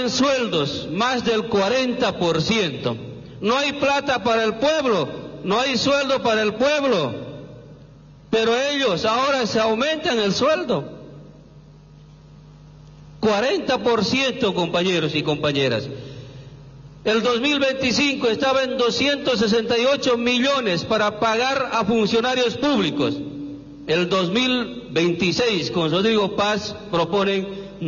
en sueldos más del 40%. No hay plata para el pueblo, no hay sueldo para el pueblo, pero ellos ahora se aumentan el sueldo. 40%, compañeros y compañeras. El 2025 estaba en 268 millones para pagar a funcionarios públicos. El 2026, con Rodrigo Paz, proponen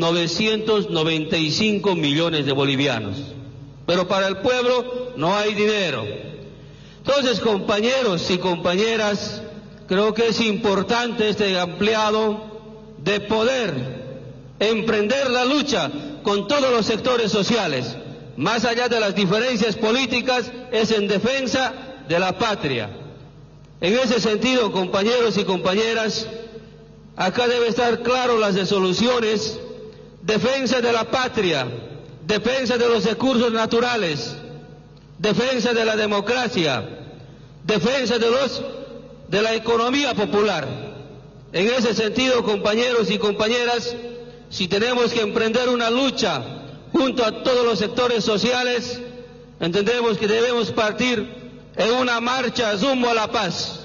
995 millones de bolivianos. Pero para el pueblo no hay dinero. Entonces, compañeros y compañeras, creo que es importante este ampliado de poder emprender la lucha con todos los sectores sociales. Más allá de las diferencias políticas, es en defensa de la patria. En ese sentido, compañeros y compañeras, acá debe estar claro las resoluciones: defensa de la patria, defensa de los recursos naturales, defensa de la democracia, defensa de la economía popular. En ese sentido, compañeros y compañeras, si tenemos que emprender una lucha junto a todos los sectores sociales, entendemos que debemos partir en una marcha rumbo a la paz.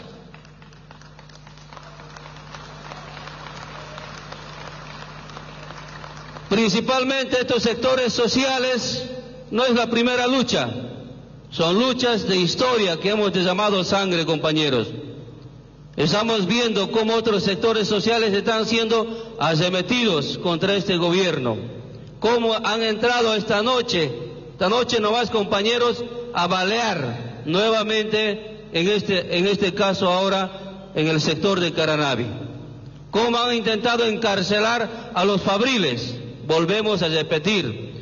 Principalmente estos sectores sociales no es la primera lucha, son luchas de historia que hemos llamado sangre, compañeros. Estamos viendo cómo otros sectores sociales están siendo arremetidos contra este gobierno, cómo han entrado esta noche nomás, compañeros, a balear nuevamente, en este caso ahora, en el sector de Caranavi. Cómo han intentado encarcelar a los fabriles. Volvemos a repetir,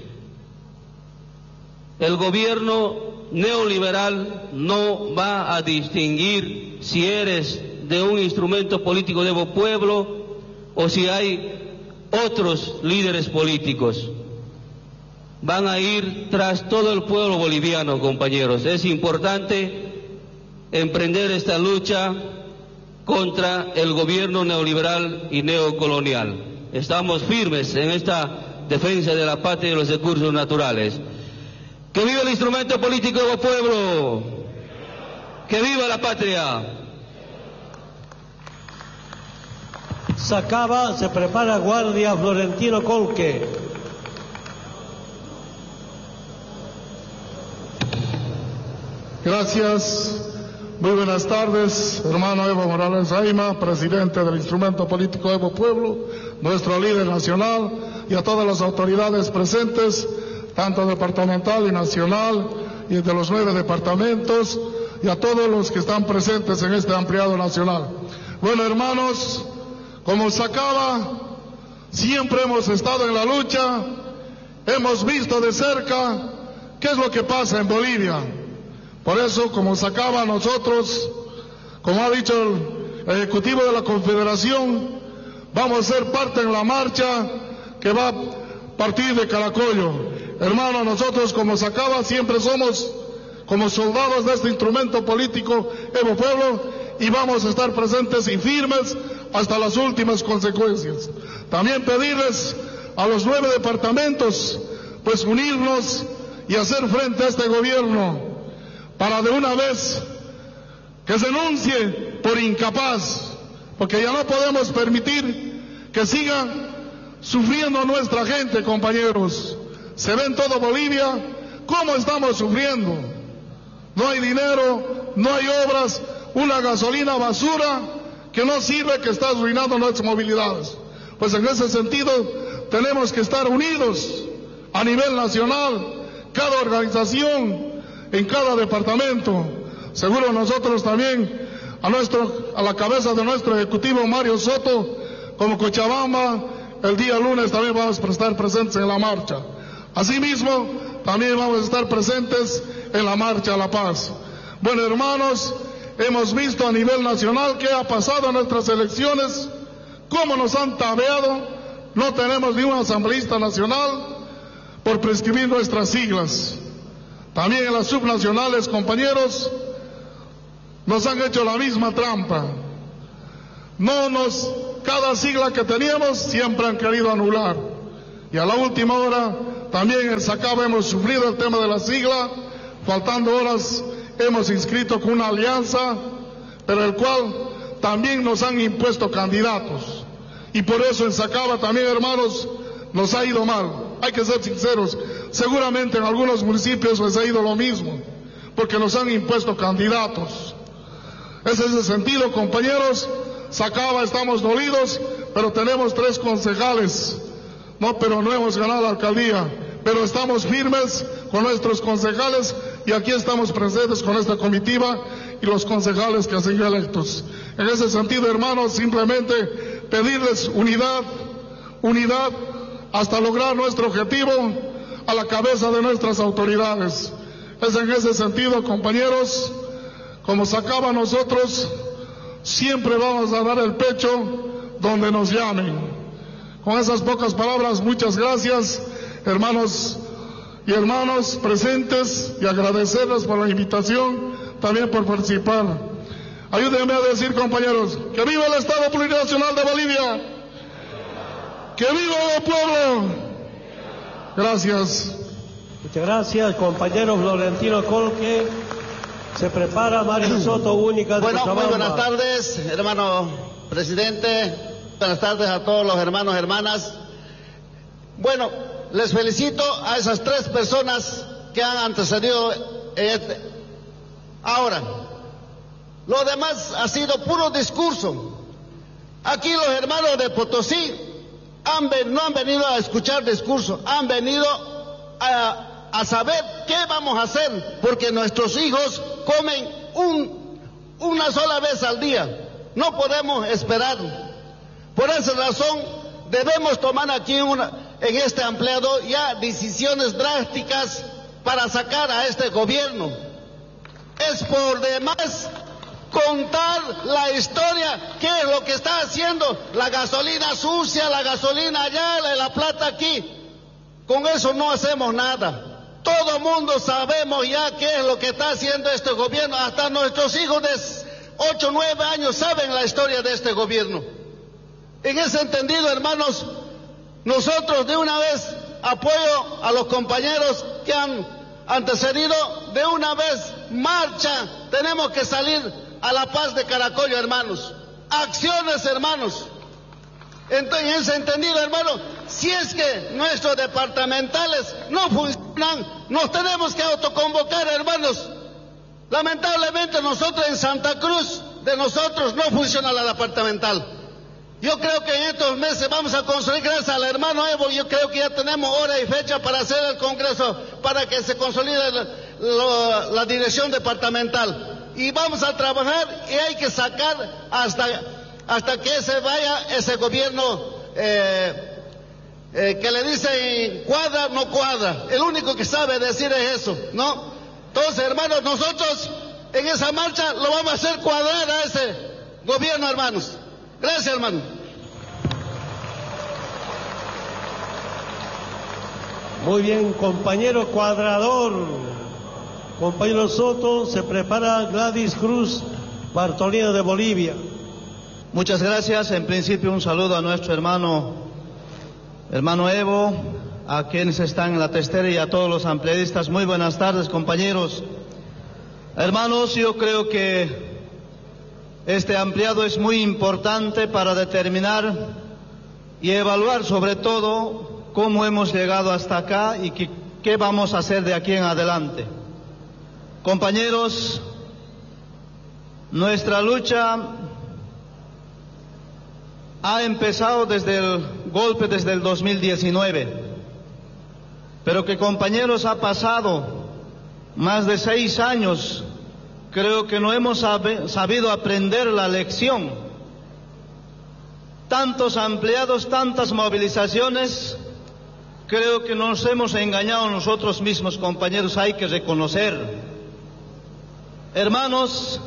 el gobierno neoliberal no va a distinguir si eres de un instrumento político de pueblo o si hay otros líderes políticos. Van a ir tras todo el pueblo boliviano, compañeros. Es importante emprender esta lucha contra el gobierno neoliberal y neocolonial. Estamos firmes en esta defensa de la patria y de los recursos naturales. ¡Que viva el instrumento político del pueblo! ¡Que viva la patria! Sacaba, se prepara guardia Florentino Colque. Gracias. Muy buenas tardes, hermano Evo Morales Ayma, presidente del Instrumento Político Evo Pueblo, nuestro líder nacional, y a todas las autoridades presentes, tanto departamental y nacional, y de los 9 departamentos, y a todos los que están presentes en este ampliado nacional. Bueno, hermanos, como Sacaba, siempre hemos estado en la lucha, hemos visto de cerca qué es lo que pasa en Bolivia. Por eso, como Sacaba, nosotros, como ha dicho el Ejecutivo de la Confederación, vamos a ser parte en la marcha que va a partir de Caracollo. Hermano, nosotros como Sacaba siempre somos como soldados de este instrumento político Evo Pueblo, y vamos a estar presentes y firmes hasta las últimas consecuencias. También pedirles a los 9 departamentos, pues unirnos y hacer frente a este gobierno, para de una vez que se denuncie por incapaz, porque ya no podemos permitir que siga sufriendo nuestra gente, compañeros. Se ve en todo Bolivia cómo estamos sufriendo. No hay dinero, no hay obras, una gasolina basura que no sirve, que está arruinando nuestras movilidades. Pues en ese sentido tenemos que estar unidos a nivel nacional, cada organización, en cada departamento. Seguro nosotros también, a la cabeza de nuestro ejecutivo Mario Soto, como Cochabamba, el día lunes también vamos a estar presentes en la marcha. Asimismo, también vamos a estar presentes en la marcha a la paz. Bueno, hermanos, hemos visto a nivel nacional qué ha pasado en nuestras elecciones, cómo nos han tabeado. No tenemos ni un asambleísta nacional por prescribir nuestras siglas. También en las subnacionales, compañeros, nos han hecho la misma trampa. Cada sigla que teníamos siempre han querido anular. Y a la última hora También en Sacaba hemos sufrido el tema de la sigla, faltando horas hemos inscrito con una alianza, pero el cual también nos han impuesto candidatos. Y por eso en Sacaba también, hermanos, nos ha ido mal. Hay que ser sinceros, seguramente en algunos municipios les ha ido lo mismo, porque nos han impuesto candidatos. Es ese sentido, compañeros, Sacaba estamos dolidos, pero tenemos 3 concejales, pero no hemos ganado la alcaldía, pero estamos firmes con nuestros concejales y aquí estamos presentes con esta comitiva y los concejales que han sido electos. En ese sentido, hermanos, simplemente pedirles unidad hasta lograr nuestro objetivo a la cabeza de nuestras autoridades. Es en ese sentido, compañeros, como Sacaba, nosotros siempre vamos a dar el pecho donde nos llamen. Con esas pocas palabras, muchas gracias, hermanos y hermanas presentes, y agradecerles por la invitación, también por participar. Ayúdenme a decir, compañeros, que viva el Estado Plurinacional de Bolivia, que viva el pueblo. Gracias. Muchas gracias, compañero Florentino Colque. Se prepara Mario Soto, única de Cochabamba. Muy buenas tardes, hermano presidente. Buenas tardes a todos los hermanos y hermanas. Bueno, les felicito a esas 3 personas que han antecedido Ahora, lo demás ha sido puro discurso. Aquí los hermanos de Potosí no han venido a escuchar discurso, han venido a saber qué vamos a hacer, porque nuestros hijos comen una sola vez al día. No podemos esperar. Por esa razón debemos tomar aquí en este ampliado ya decisiones drásticas para sacar a este gobierno. Es por demás contar la historia, qué es lo que está haciendo, la gasolina sucia, la gasolina allá, la plata aquí. Con eso no hacemos nada. Todo mundo sabemos ya qué es lo que está haciendo este gobierno. Hasta nuestros hijos de 8 o 9 años saben la historia de este gobierno. En ese entendido, hermanos, nosotros de una vez apoyo a los compañeros que han antecedido, de una vez marcha, tenemos que salir a la paz de Caracollo, hermanos. Acciones, hermanos. Entonces, en ese entendido, hermanos, si es que nuestros departamentales no funcionan, nos tenemos que autoconvocar, hermanos. Lamentablemente nosotros en Santa Cruz, de nosotros no funciona la departamental. Yo creo que en estos meses vamos a construir, gracias al hermano Evo, yo creo que ya tenemos hora y fecha para hacer el Congreso, para que se consolide la dirección departamental. Y vamos a trabajar y hay que sacar hasta que se vaya ese gobierno que le dicen cuadra, no cuadra. El único que sabe decir es eso, ¿no? Entonces, hermanos, nosotros en esa marcha lo vamos a hacer cuadrar a ese gobierno, hermanos. Gracias, hermano. Muy bien, compañero Cuadrador. Compañero Soto, se prepara Gladys Cruz Bartolina de Bolivia. Muchas gracias. En principio un saludo a nuestro hermano Evo, a quienes están en la testera y a todos los ampliadistas. Muy buenas tardes, compañeros. Hermanos, yo creo que este ampliado es muy importante para determinar y evaluar sobre todo cómo hemos llegado hasta acá y qué vamos a hacer de aquí en adelante. Compañeros, nuestra lucha ha empezado desde el golpe, desde el 2019, pero que, compañeros, ha pasado más de 6 años. Creo que no hemos sabido aprender la lección. Tantos ampliados, tantas movilizaciones, creo que nos hemos engañado nosotros mismos, compañeros, hay que reconocer. Hermanos,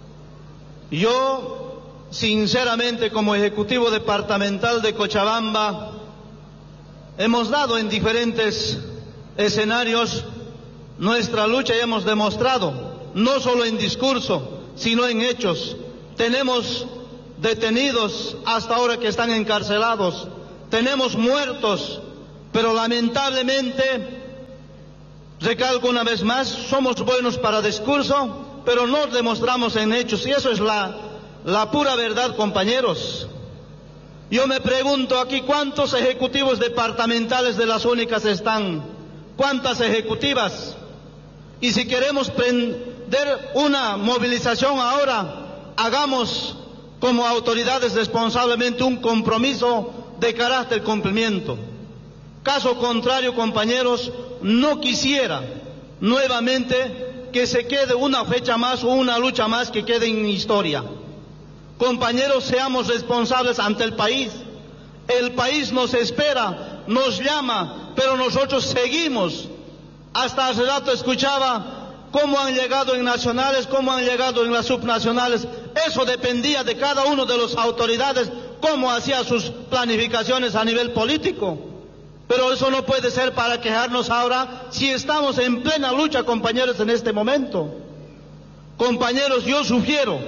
yo, sinceramente, como Ejecutivo Departamental de Cochabamba, hemos dado en diferentes escenarios nuestra lucha y hemos demostrado, no solo en discurso, sino en hechos. Tenemos detenidos hasta ahora que están encarcelados, tenemos muertos pero lamentablemente, recalco una vez más, somos buenos para discurso, pero no demostramos en hechos, y eso es la pura verdad, compañeros. Yo me pregunto aquí, ¿cuántos ejecutivos departamentales de las únicas están? ¿Cuántas ejecutivas? Y si queremos prender una movilización ahora, hagamos como autoridades responsablemente un compromiso de carácter cumplimiento. Caso contrario, compañeros, no quisiera nuevamente que se quede una fecha más o una lucha más que quede en historia. Compañeros, seamos responsables ante el país. El país nos espera, nos llama, pero nosotros seguimos. Hasta hace rato escuchaba cómo han llegado en nacionales, cómo han llegado en las subnacionales. Eso dependía de cada uno de las autoridades, cómo hacía sus planificaciones a nivel político. Pero eso no puede ser para quejarnos ahora si estamos en plena lucha, compañeros, en este momento. Compañeros, yo sugiero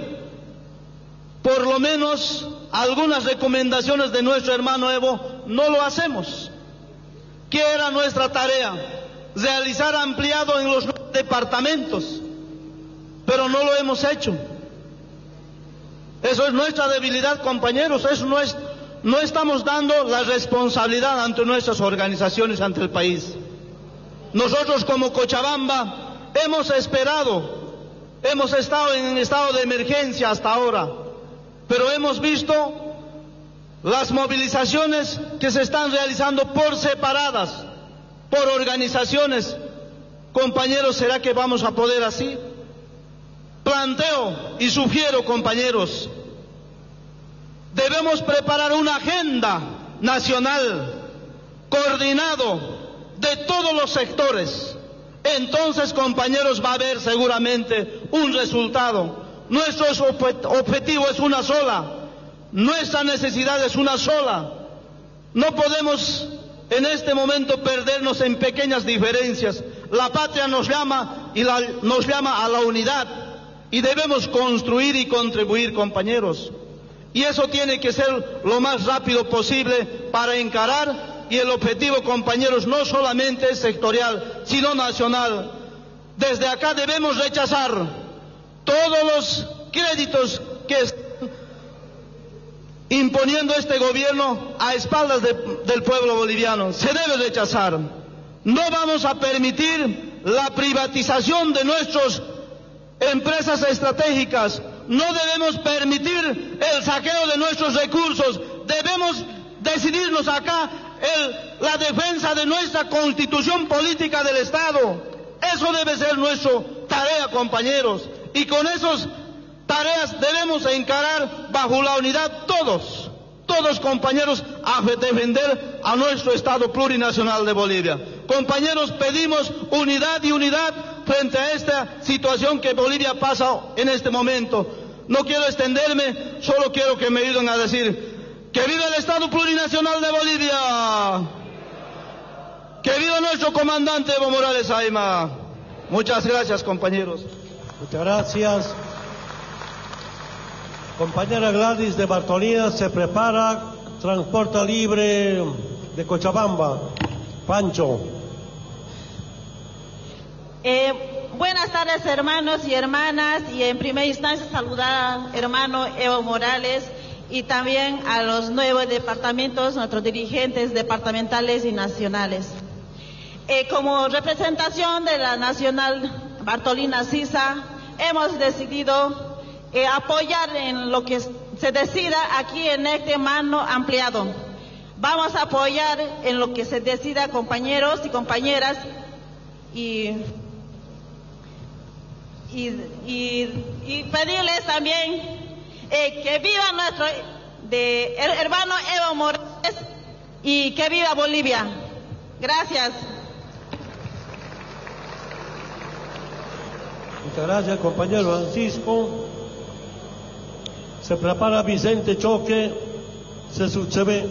por lo menos algunas recomendaciones de nuestro hermano Evo. No lo hacemos. ¿Qué era nuestra tarea? Realizar ampliado en los departamentos, pero no lo hemos hecho. Eso es nuestra debilidad, compañeros. Eso no estamos dando la responsabilidad ante nuestras organizaciones, ante el país. Nosotros como Cochabamba hemos esperado, hemos estado en estado de emergencia hasta ahora, pero hemos visto las movilizaciones que se están realizando por separadas, por organizaciones. Compañeros, ¿será que vamos a poder así? Planteo y sugiero, compañeros, debemos preparar una agenda nacional coordinado de todos los sectores. Entonces, compañeros, va a haber seguramente un resultado. Nuestro objetivo es una sola, nuestra necesidad es una sola. No podemos en este momento perdernos en pequeñas diferencias. La patria nos llama y nos llama a la unidad, y debemos construir y contribuir, compañeros. Y eso tiene que ser lo más rápido posible para encarar, y el objetivo, compañeros, no solamente es sectorial, sino nacional. Desde acá debemos rechazar todos los créditos que están imponiendo este gobierno a espaldas del pueblo boliviano. Se debe rechazar. No vamos a permitir la privatización de nuestras empresas estratégicas. No debemos permitir el saqueo de nuestros recursos. Debemos decidirnos acá la defensa de nuestra constitución política del Estado. Eso debe ser nuestra tarea, compañeros. Y con esas tareas debemos encarar bajo la unidad todos, compañeros, a defender a nuestro Estado plurinacional de Bolivia. Compañeros, pedimos unidad y unidad frente a esta situación que Bolivia pasa en este momento. No quiero extenderme, solo quiero que me ayuden a decir: ¡que viva el Estado plurinacional de Bolivia! ¡Que viva nuestro comandante Evo Morales Ayma! Muchas gracias, compañeros. Muchas gracias. Compañera Gladys de Bartolina se prepara. Transporte Libre de Cochabamba. Pancho. Buenas tardes, hermanos y hermanas, y en primera instancia saludar al hermano Evo Morales y también a los nuevos departamentos, nuestros dirigentes departamentales y nacionales. Como representación de la Nacional Bartolina Sisa, hemos decidido apoyar en lo que se decida aquí en este mano ampliado. Vamos a apoyar en lo que se decida, compañeros y compañeras, y pedirles también que viva nuestro hermano Evo Morales y que viva Bolivia. Gracias. Muchas gracias, compañero Francisco. Se prepara Vicente Choque, se ve.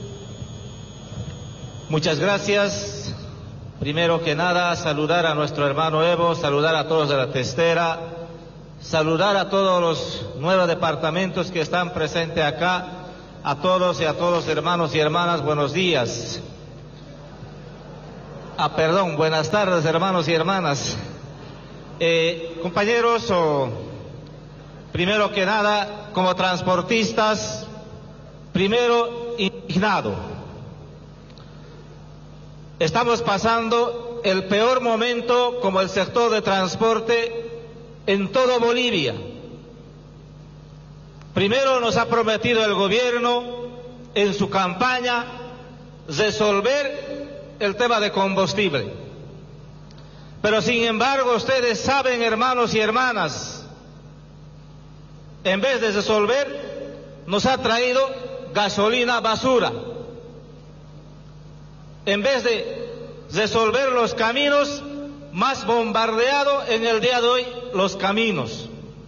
Muchas gracias. Primero que nada, saludar a nuestro hermano Evo, saludar a todos de la Testera, saludar a todos los nuevos departamentos que están presentes acá, a todos y a todos, hermanos y hermanas, buenos días. Perdón, buenas tardes, hermanos y hermanas. Compañeros, primero que nada, como transportistas, primero indignado. Estamos pasando el peor momento como el sector de transporte en todo Bolivia. Primero nos ha prometido el gobierno en su campaña resolver el tema de combustible. Pero sin embargo, ustedes saben, hermanos y hermanas, en vez de resolver, nos ha traído gasolina basura. En vez de resolver los caminos, más bombardeado en el día de hoy los caminos.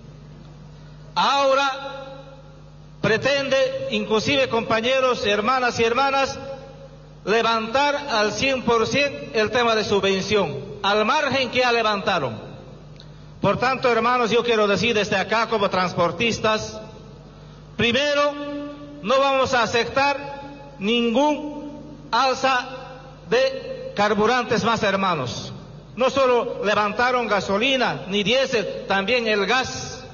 Ahora pretende, inclusive compañeros, hermanas y hermanas, levantar al 100% el tema de subvención, al margen que ya levantaron. Por tanto, hermanos, yo quiero decir desde acá como transportistas, primero, no vamos a aceptar ningún alza de carburantes más, hermanos. No solo levantaron gasolina ni diésel, también el gas.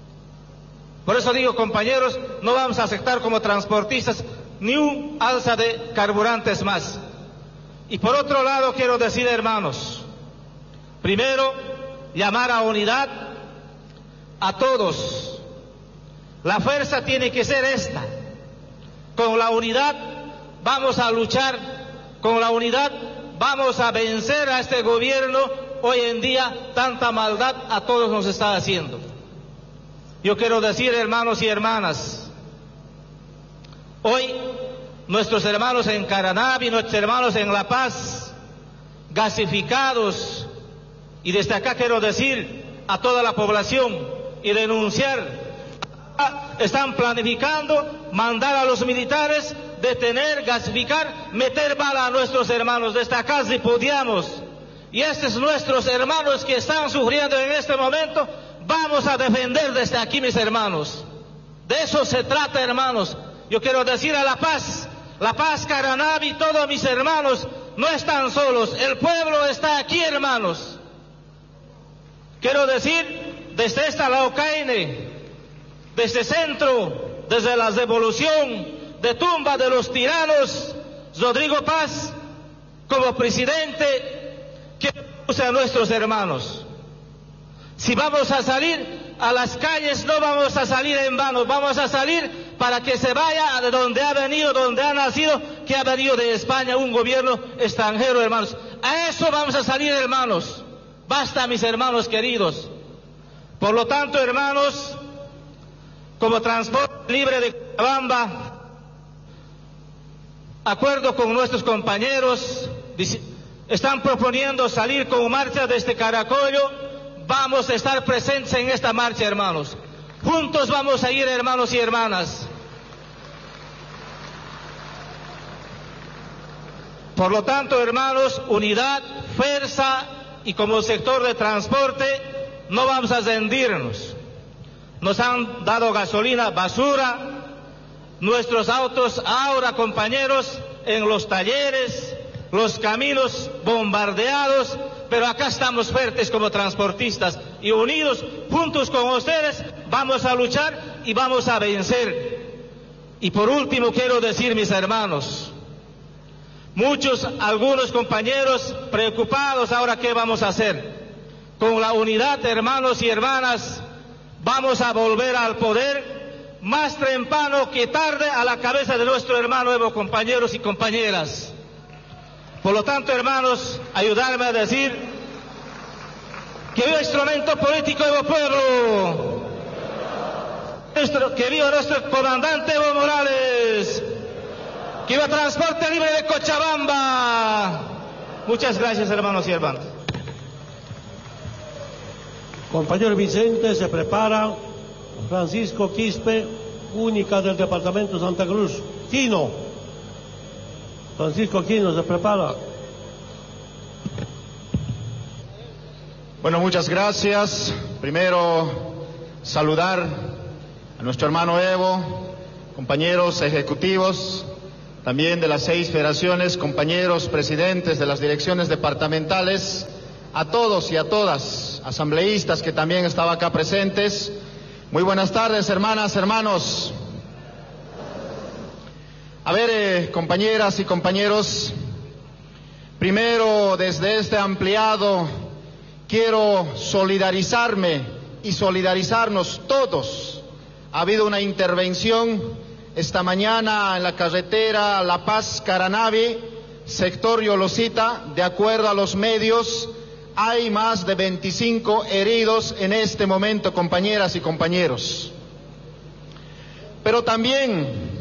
Por eso digo, compañeros, no vamos a aceptar como transportistas ni un alza de carburantes más. Y por otro lado quiero decir, hermanos, primero, llamar a unidad a todos. La fuerza tiene que ser esta. Con la unidad vamos a luchar, con la unidad vamos a vencer a este gobierno. Hoy en día tanta maldad a todos nos está haciendo. Yo quiero decir, hermanos y hermanas, hoy nuestros hermanos en Caranavi, nuestros hermanos en La Paz, gasificados, y desde acá quiero decir a toda la población y denunciar, están planificando mandar a los militares, detener, gasificar, meter bala a nuestros hermanos. Desde acá repudiamos, y estos nuestros hermanos que están sufriendo en este momento, vamos a defender desde aquí, mis hermanos. De eso se trata, hermanos. Yo quiero decir a La Paz, Caranavi, todos mis hermanos, no están solos. El pueblo está aquí, hermanos. Quiero decir, desde esta Laucaine, desde centro, desde la revolución, de tumba de los tiranos, Rodrigo Paz, como presidente, que use a nuestros hermanos. Si vamos a salir a las calles, no vamos a salir en vano, vamos a salir para que se vaya de donde ha venido, donde ha nacido, que ha venido de España, un gobierno extranjero, hermanos. A eso vamos a salir, hermanos. Basta, mis hermanos queridos. Por lo tanto, hermanos, como transporte libre de Cochabamba, acuerdo con nuestros compañeros, están proponiendo salir con marcha desde Caracollo. Vamos a estar presentes en esta marcha, hermanos. Juntos vamos a ir, hermanos y hermanas. Por lo tanto, hermanos, unidad, fuerza, y como sector de transporte no vamos a rendirnos. Nos han dado gasolina basura, nuestros autos ahora, compañeros, en los talleres, los caminos bombardeados, pero acá estamos fuertes como transportistas y unidos, juntos con ustedes, vamos a luchar y vamos a vencer. Y por último quiero decir, mis hermanos, algunos compañeros preocupados, ahora qué vamos a hacer. Con la unidad, hermanos y hermanas, vamos a volver al poder más temprano que tarde, a la cabeza de nuestro hermano Evo, compañeros y compañeras. Por lo tanto, hermanos, ayudarme a decir que viva el instrumento político Evo Pueblo, que viva nuestro comandante Evo Morales, que viva Transporte Libre de Cochabamba. Muchas gracias, hermanos y hermanas. Compañero Vicente, se prepara Francisco Quispe, única del departamento de Santa Cruz. Quino. Francisco Quino se prepara. Bueno, muchas gracias. Primero, saludar a nuestro hermano Evo, compañeros ejecutivos, también de las 6 federaciones, compañeros presidentes de las direcciones departamentales, a todos y a todas, asambleístas que también estaban acá presentes. Muy buenas tardes, hermanas, hermanos. A ver, compañeras y compañeros, primero desde este ampliado quiero solidarizarme y solidarizarnos todos. Ha habido una intervención esta mañana en la carretera La Paz-Caranavi, sector Yolosita. De acuerdo a los medios, hay más de 25 heridos en este momento, compañeras y compañeros. Pero también,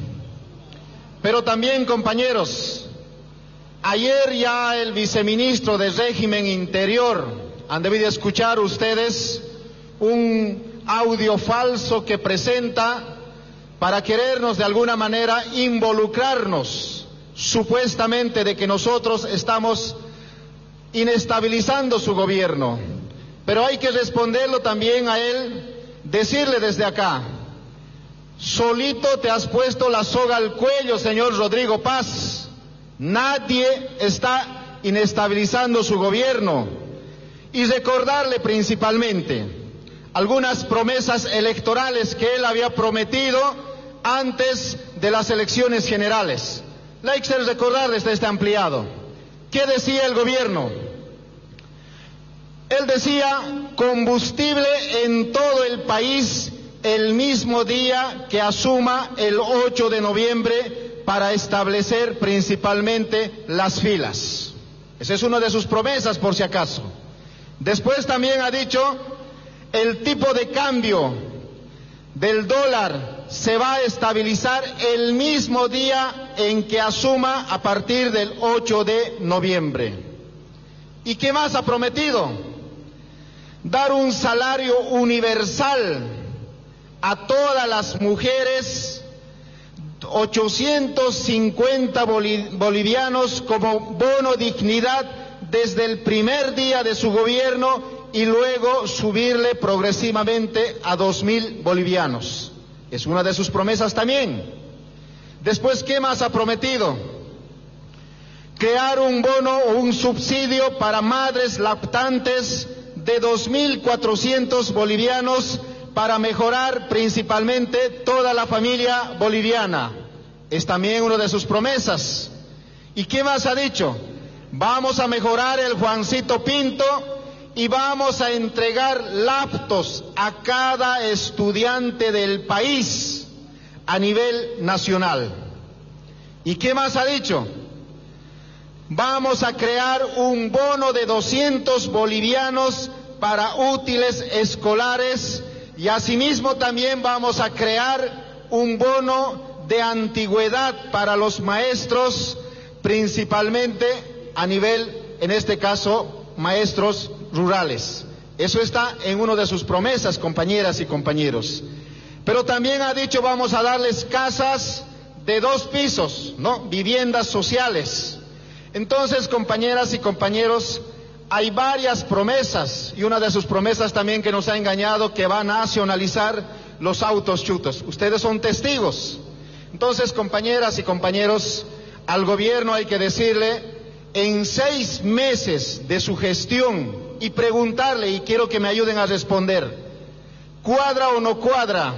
compañeros, ayer ya el viceministro de Régimen Interior, han debido escuchar ustedes un audio falso que presenta para querernos de alguna manera involucrarnos, supuestamente de que nosotros estamos inestabilizando su gobierno. Pero hay que responderlo también a él, decirle desde acá: solito te has puesto la soga al cuello, señor Rodrigo Paz. Nadie está inestabilizando su gobierno. Y recordarle principalmente algunas promesas electorales que él había prometido antes de las elecciones generales. Le hay que recordar desde este ampliado. ¿Qué decía el gobierno? Él decía combustible en todo el país el mismo día que asuma el 8 de noviembre para establecer principalmente las filas. Esa es una de sus promesas, por si acaso. Después también ha dicho: el tipo de cambio del dólar se va a estabilizar el mismo día en que asuma a partir del 8 de noviembre. ¿Y qué más ha prometido? Dar un salario universal a todas las mujeres, 850 bolivianos como bono dignidad desde el primer día de su gobierno, y luego subirle progresivamente a 2.000 bolivianos. Es una de sus promesas también. Después, ¿qué más ha prometido? Crear un bono o un subsidio para madres lactantes de 2.400 bolivianos para mejorar principalmente toda la familia boliviana. Es también una de sus promesas. ¿Y qué más ha dicho? Vamos a mejorar el Juancito Pinto y vamos a entregar laptops a cada estudiante del país a nivel nacional. ¿Y qué más ha dicho? Vamos a crear un bono de 200 bolivianos para útiles escolares, y asimismo también vamos a crear un bono de antigüedad para los maestros, principalmente a nivel, en este caso, maestros rurales. Eso está en una de sus promesas, compañeras y compañeros. Pero también ha dicho: vamos a darles casas de 2 pisos, ¿no? Viviendas sociales. Entonces, compañeras y compañeros, hay varias promesas, y una de sus promesas también que nos ha engañado, que va a nacionalizar los autos chutos. Ustedes son testigos. Entonces, compañeras y compañeros, al gobierno hay que decirle: en 6 meses de su gestión, y preguntarle, y quiero que me ayuden a responder: ¿cuadra o no cuadra?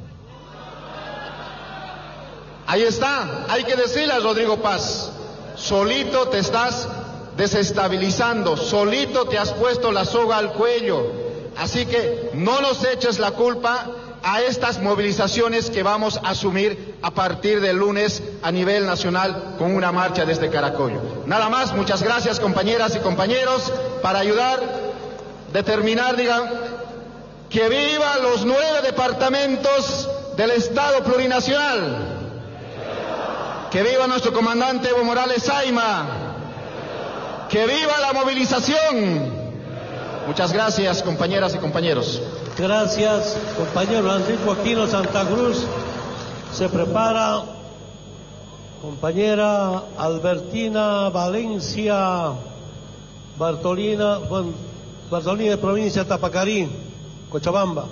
Ahí está, hay que decirle a Rodrigo Paz: solito te estás desestabilizando, solito te has puesto la soga al cuello. Así que no nos eches la culpa a estas movilizaciones que vamos a asumir a partir del lunes a nivel nacional con una marcha desde Caracollo. Nada más, muchas gracias, compañeras y compañeros. Para ayudar, determinar, digan, que viva los 9 departamentos del Estado plurinacional. Que viva nuestro comandante Evo Morales Zaima. Que viva la movilización. Muchas gracias, compañeras y compañeros. Gracias, compañero Francisco Aquino Santa Cruz. Se prepara compañera Albertina Valencia Bartolina de provincia de Tapacarí, Cochabamba.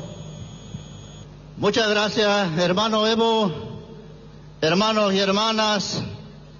Muchas gracias, hermano Evo, hermanos y hermanas.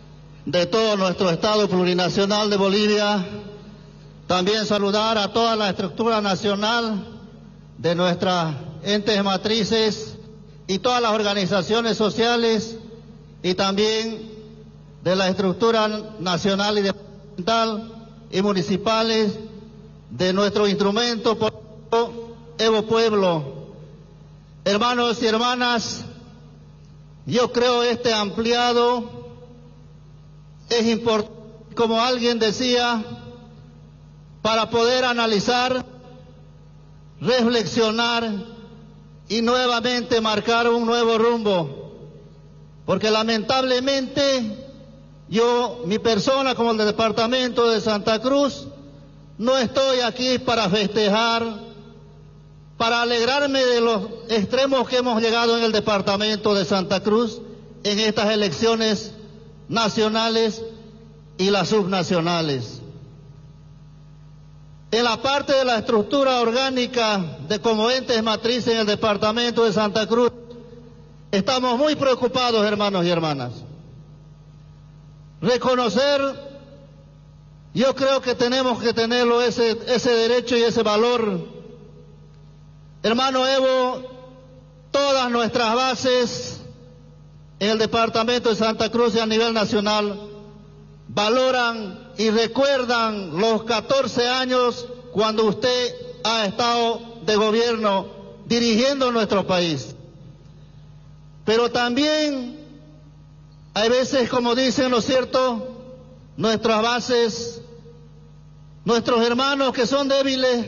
de todo nuestro Estado plurinacional de Bolivia. También saludar a toda la estructura nacional de nuestras entes matrices y todas las organizaciones sociales, y también de la estructura nacional y departamental y municipales de nuestro instrumento Evo Pueblo. Hermanos y hermanas, yo creo este ampliado es importante, como alguien decía, para poder analizar, reflexionar y nuevamente marcar un nuevo rumbo. Porque lamentablemente mi persona como el departamento de Santa Cruz, no estoy aquí para festejar, para alegrarme de los extremos que hemos llegado en el departamento de Santa Cruz en estas elecciones nacionales y las subnacionales. En la parte de la estructura orgánica de como entes matrices en el departamento de Santa Cruz, estamos muy preocupados, hermanos y hermanas. Reconocer, yo creo que tenemos que tenerlo ese derecho y ese valor. Hermano Evo, todas nuestras bases en el departamento de Santa Cruz y a nivel nacional valoran y recuerdan los 14 años cuando usted ha estado de gobierno dirigiendo nuestro país. Pero también hay veces, como dicen, ¿no es cierto?, nuestras bases, nuestros hermanos que son débiles,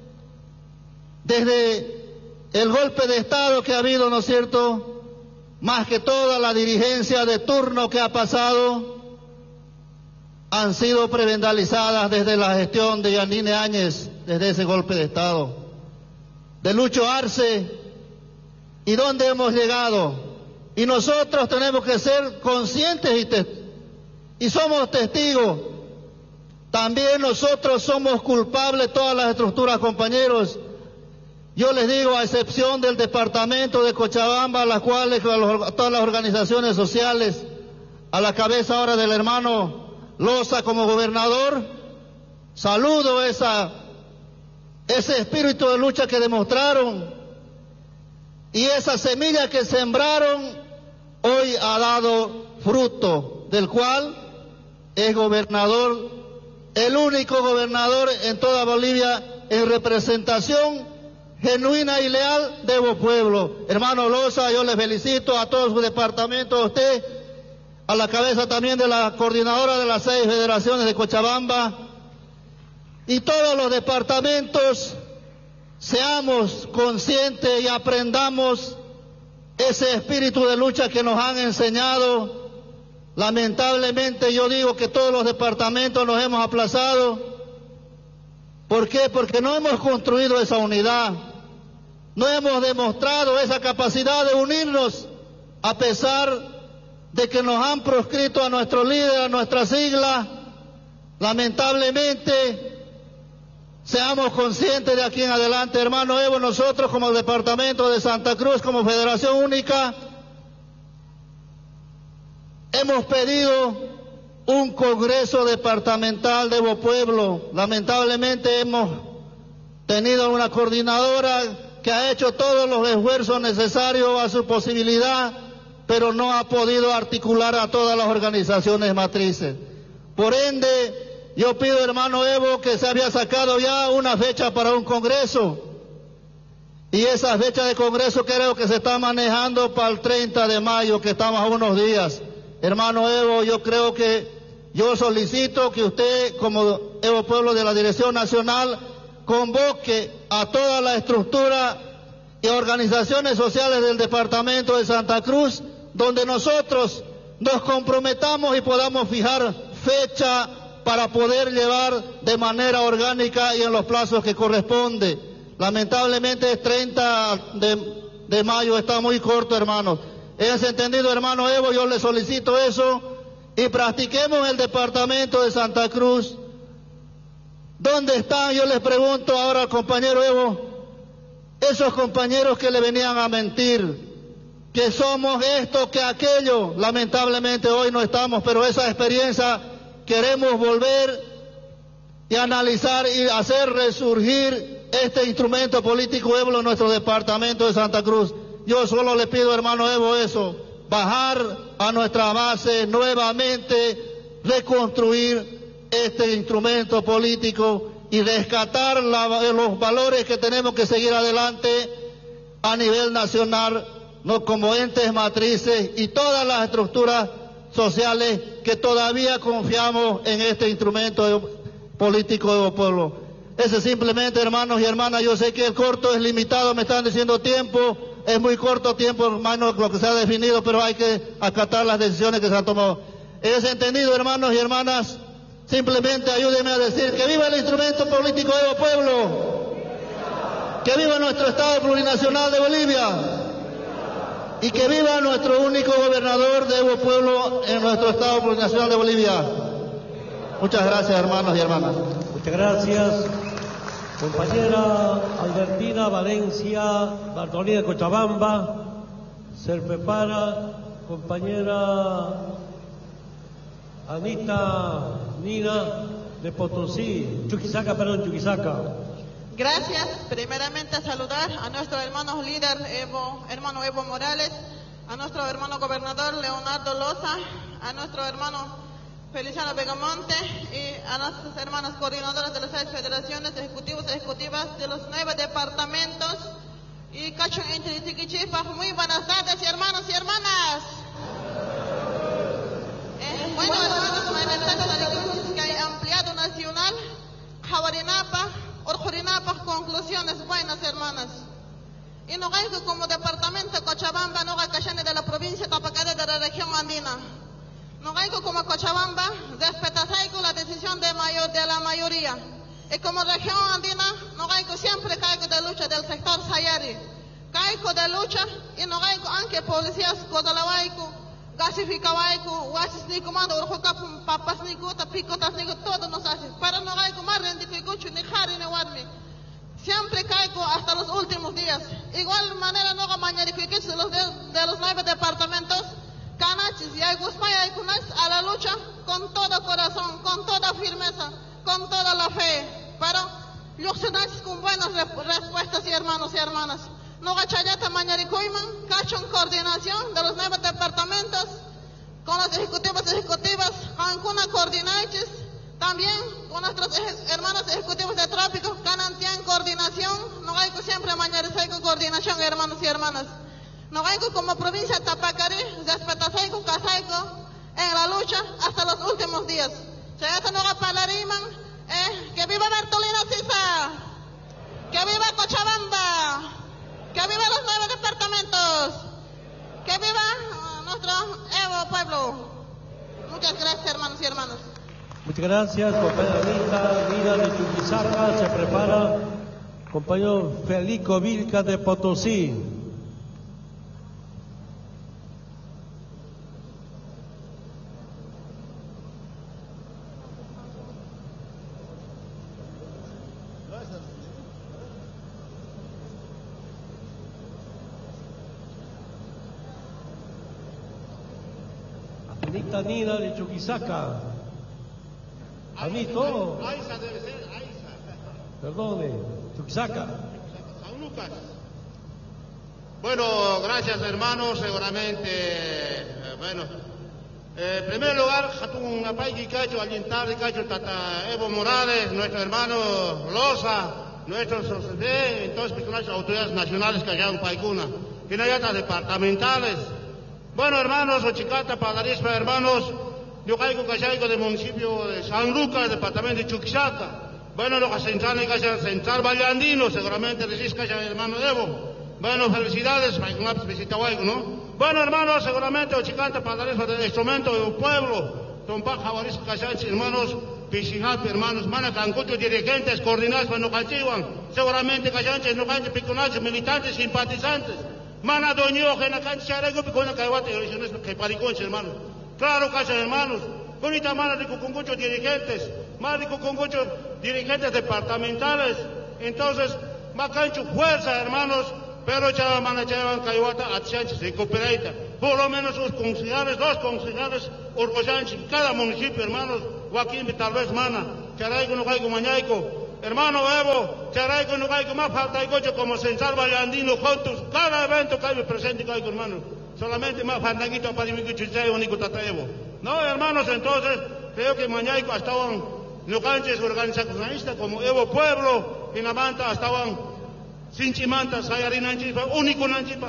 desde el golpe de Estado que ha habido, ¿no es cierto?, más que toda la dirigencia de turno que ha pasado, han sido prebendalizadas desde la gestión de Yanine Áñez, desde ese golpe de Estado, de Lucho Arce, y dónde hemos llegado. Y nosotros tenemos que ser conscientes y somos testigos. También nosotros somos culpables, todas las estructuras, compañeros. Yo les digo, a excepción del departamento de Cochabamba, a las cuales todas las organizaciones sociales, a la cabeza ahora del hermano Loza como gobernador, saludo ese espíritu de lucha que demostraron, y esa semilla que sembraron hoy ha dado fruto, del cual es gobernador, el único gobernador en toda Bolivia en representación genuina y leal de Evo Pueblo. Hermano Loza, yo les felicito a todo su departamento, a usted, a la cabeza también de la coordinadora de las 6 federaciones de Cochabamba, y todos los departamentos. Seamos conscientes y aprendamos ese espíritu de lucha que nos han enseñado. Lamentablemente yo digo que todos los departamentos nos hemos aplazado. ¿Por qué? Porque no hemos construido esa unidad, no hemos demostrado esa capacidad de unirnos, a pesar de que nos han proscrito a nuestro líder, a nuestra sigla. Lamentablemente, seamos conscientes de aquí en adelante, hermano Evo, nosotros como el departamento de Santa Cruz, como Federación Única, hemos pedido un congreso departamental de Evo Pueblo. Lamentablemente hemos tenido una coordinadora que ha hecho todos los esfuerzos necesarios a su posibilidad, pero no ha podido articular a todas las organizaciones matrices. Por ende, yo pido, hermano Evo, que se había sacado ya una fecha para un congreso, y esa fecha de congreso creo que se está manejando para el 30 de mayo, que estamos a unos días. Hermano Evo, yo solicito que usted, como Evo Pueblo de la Dirección Nacional, convoque a toda la estructura y organizaciones sociales del departamento de Santa Cruz, donde nosotros nos comprometamos y podamos fijar fecha para poder llevar de manera orgánica y en los plazos que corresponde. Lamentablemente el 30 de mayo está muy corto, hermanos. En ese entendido, hermano Evo, yo le solicito eso, y practiquemos el departamento de Santa Cruz. ¿Dónde están? Yo les pregunto ahora al compañero Evo, esos compañeros que le venían a mentir, que somos esto, que aquello. Lamentablemente hoy no estamos, pero esa experiencia queremos volver y analizar y hacer resurgir este instrumento político Evo en nuestro departamento de Santa Cruz. Yo solo le pido, hermano Evo, eso, bajar a nuestra base nuevamente, reconstruir este instrumento político y rescatar los valores que tenemos que seguir adelante a nivel nacional, no como entes matrices y todas las estructuras sociales que todavía confiamos en este instrumento político de pueblo. Ese simplemente, hermanos y hermanas, yo sé que el corto es limitado, me están diciendo tiempo, es muy corto tiempo, hermanos, lo que se ha definido, pero hay que acatar las decisiones que se han tomado. En ese entendido, hermanos y hermanas, simplemente ayúdenme a decir que viva el instrumento político de pueblo, que viva nuestro Estado plurinacional de Bolivia, y que viva nuestro único gobernador de Evo Pueblo en nuestro Estado plurinacional de Bolivia. Muchas gracias, hermanos y hermanas. Muchas gracias. Compañera Albertina Valencia Bartolina de Cochabamba, se prepara compañera Anita Nina de Potosí, Chuquisaca. Gracias. Primeramente saludar a nuestro hermano líder hermano Evo Morales, a nuestro hermano gobernador Leonardo Loza, a nuestro hermano Feliciano Begamonte y a nuestras hermanas coordinadoras de las 6 federaciones ejecutivas de los 9 departamentos y Cachón Inti. Muy buenas tardes, hermanos y hermanas. Bueno, hermanos, en el Estado de Cruz que hay ampliado nacional, Jawarinapa, Orjurinapa, conclusiones buenas, hermanas. Y no hay como departamento Cochabamba, no hay de la provincia Tapacare de la región andina. No hay como Cochabamba, respetamos la decisión de la mayoría. Y como región andina, no hay siempre caigo de lucha del sector Sayari. Caigo de lucha y no hay aunque policías Codalawaico, Gasificawaico, Huasisnico, Mando, Urjocapum, Papasnico, Tapicotasnico, todo nos hace. Para no hay más rendificucho, ni Jari, ni Warmi. Siempre caigo hasta los últimos días. Igual manera no mañanifiques de los 9 departamentos. Canachis y Aygusmaya y Kunas a la lucha con todo corazón, con toda firmeza, con toda la fe. Pero los ciudadanos con buenas respuestas y hermanos y hermanas. No gachayata mañaricuiman, cacho en coordinación de los 9 departamentos, con las ejecutivas, con una coordinaches, también con nuestros hermanos ejecutivos de trópicos, canantian coordinación, no hay que siempre mañarizaico coordinación, hermanos y hermanas. No hay como provincia de Tapacari, respetasaico, casaico, en la lucha hasta los últimos días. Chayata no va para que viva Bartolina Sisa, que viva Cochabamba, que viva los 9 departamentos, que viva nuestro Evo Pueblo. Muchas gracias, hermanos y hermanas. Muchas gracias, compañera Anita Nina de Chuquisaca. Se prepara compañero Felico Vilca de Potosí. Anita Nina de Chuquisaca. Anito. Aiza debe ser, Aiza. Perdone, Chuquisaca. San Lucas. Bueno, gracias hermanos, seguramente, en primer lugar, Hatun Apay Cacho, Alientar Cacho, Tata Evo Morales, nuestro hermano Loza, nuestros entonces las autoridades nacionales que allá en Paicuna, y no hay departamentales. Bueno, hermanos, Ochicata, Padarispa, hermanos, yo caigo cachaico del municipio de San Lucas, departamento de Chuquisaca. Bueno, lo que central Vallandino, seguramente decís que hermano Evo. Bueno, felicidades, ¿no? Bueno, hermanos, seguramente Ochicanta, Padarispa, del instrumento del pueblo, Tompa, Jawaris, Cachachi, hermanos, Pichijapi, hermanos, Mana, Cancucho, dirigentes, coordinados, no cachivan, seguramente Cachachi, no cancha, piconacho, militantes, simpatizantes. Mana doño, que na cancha charego, picona caguate, elecciones que pariconche, hermanos. Claro, casa, hermanos. Bonita mana de Cucungucho dirigentes, más de Cucungucho dirigentes departamentales. Entonces, Macancho, fuerza, hermanos, pero ya manachaban Caihuata, Atchanchi, se cooperaita. Por lo menos dos concejales, orgullanchi, cada municipio, hermanos, Joaquín, tal vez mana, Charaico, no caigo, Mañaico, hermano Evo, Charaico, no caigo, más falta y coche como Censar Vallandino, juntos, cada evento que hay presente, caigo, hermano, solamente más fandanguito para mi cuchillo, único Evo. No, hermanos, entonces, creo que Mañaico estaban, no canches organizacionistas como Evo Pueblo, y Namanta estaban, Sinchimanta, Sayarinanchipa, único Nanchipa.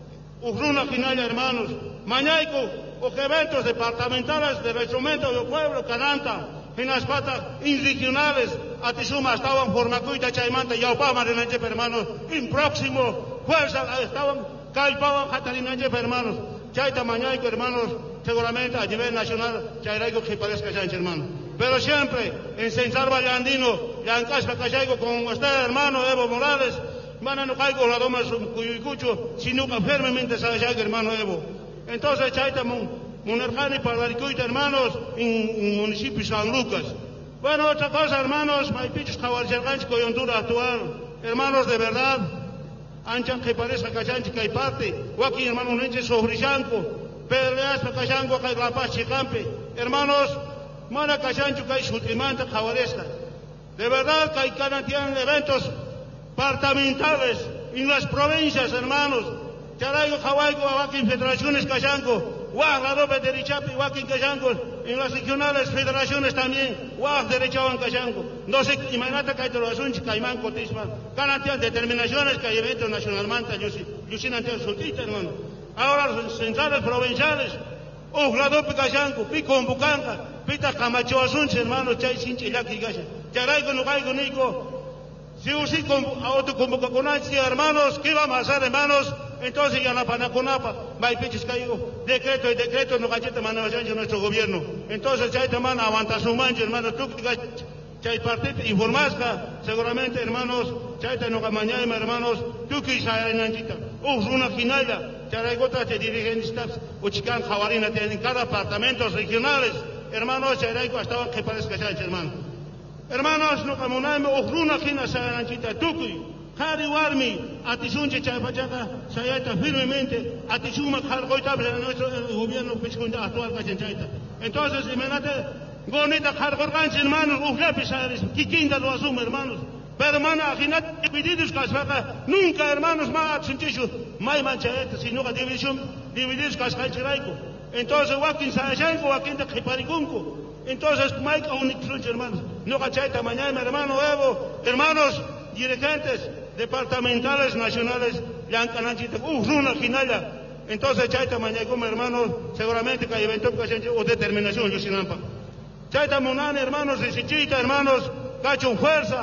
Ujruna final, hermanos. Mañaico, o eventos departamentales de instrumentos del pueblo, Cananta, en las patas regionales, Atizuma, estaban Formacuita, Chaimanta, Yaupama, Renanchepa, hermanos. En próximo, fuerza, estaban Caipaban, Jatarinanchepa, hermanos. Chaita, Mañaico, hermanos, seguramente a nivel nacional, Chairaico, que parezca Chanche, hermano. Pero siempre, en Censar Vallandino, Yancaspa, Cachaico, con usted, hermano Evo Morales, Mana no caigo la doma Cuyucucho, sino que firmemente sabe hermano Evo. Entonces, Chaita, Monarjani para Laricuita, hermanos, en municipio San Lucas. Bueno, otra cosa, hermanos, Maipichos, Cabalcerganch, coyuntura actual. Hermanos, de verdad, Anchan que parezca Cachanchi, que hay parte. Joaquín, hermano, Nenche, Sobrishanco, Peleas, Cachango, que La Paz, Chicampe. Hermanos, Mana Cachancho, que hay Sultimanta, Cabalesca. De verdad, que hay canatian eventos departamentales en las provincias, hermanos. Charaigo, Hawaigo, Joaquín, Federaciones, Cachango, Guaj, la Rope de Richapi, Joaquín, Cachango, en las regionales federaciones también, Guaj, Derechaban, Cachango. No sé, imagínate que hay todos los asuntos, Caimán, Cotisma, canatian determinaciones que hay eventos nacionalmente, Lucina, Anteo, Sultita, hermano. Ahora los centrales provinciales, la Rope, Cachango, Pico, Bucanga, Pita, Camacho, Asuntos, hermanos, Chay, Sinche, Yaki, Gacha. Charaigo, no caigo, Nico. Si usted autoconvoca con hermanos, ¿qué vamos a hacer, hermanos? Entonces ya la panaconapa, Maipichis caigo, decreto y decreto, no cachete manejo nuestro gobierno. Entonces ya también aguanta su mancha, hermanos, tú que chay partido informasca, seguramente, hermanos, ya te no mañana, hermanos, tú que ya en anchita, una finalla, charaigotas de dirigentes, uchican, javarina, en cada departamentos regionales, hermanos, charaigo estaban que parezca ya, hermano. Hermanos, no camoname, ojruna kina sayanchita tukui, Kari Warmi, Atizunche Chapachaca, Sayata firmemente, Atizuma Cargoita, nuestro gobierno pescunda actual Cachanchaita. Entonces, imagínate, Bonita Cargorganch, hermanos, Ujlapisares, Kikinda lo asume, hermanos. Pero, hermano, Aginat, divididos Casvaca, nunca, hermanos, más Chinchichu, May Manchaeta, sino que divididos Cascachiraico. Entonces, Joaquín Sayachanco, Joaquín de Kiparicunco. Entonces, Mike, hermanos, no cachaita mañana, hermano Evo, hermanos dirigentes departamentales, nacionales, Yancananchita, Runa Ginalla. Entonces, chaita mañana, como hermanos, seguramente que hay evento o determinación, Yusinampa. Chaita Munane, hermanos, Risichita, hermanos, Cacho,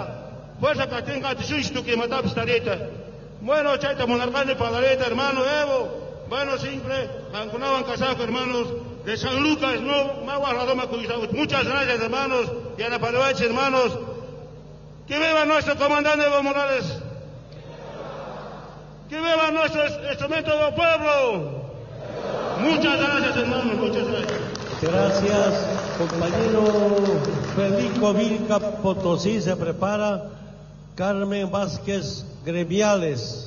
fuerza que tenga Tisuistu que matar Stareta. Bueno, Chaita Monarcane Padareta, hermano Evo, bueno, siempre, Ancunaban Casaco, hermanos. De San Lucas, no, muchas gracias, hermanos, y a la Paraguay, hermanos. Que viva nuestro comandante Evo Morales. Que viva nuestro instrumento del pueblo. Muchas gracias, hermanos, muchas gracias. Gracias, compañero Federico Vilca, Potosí. Se prepara Carmen Vázquez Gremiales.